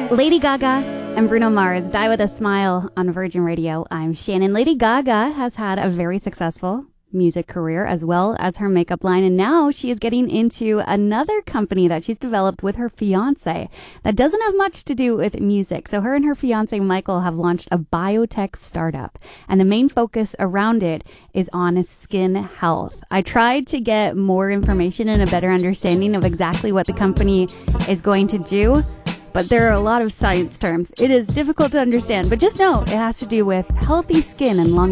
Lady Gaga and Bruno Mars, Die With A Smile on Virgin Radio. I'm Shannon. Lady Gaga has had a very successful music career as well as her makeup line, and now she is getting into another company that she's developed with her fiance that doesn't have much to do with music. So her and her fiance Michael have launched a biotech startup, and the main focus around it is on skin health. I tried to get more information and a better understanding of exactly what the company is going to do, but there are a lot of science terms. It is difficult to understand, but just know it has to do with healthy skin and longevity.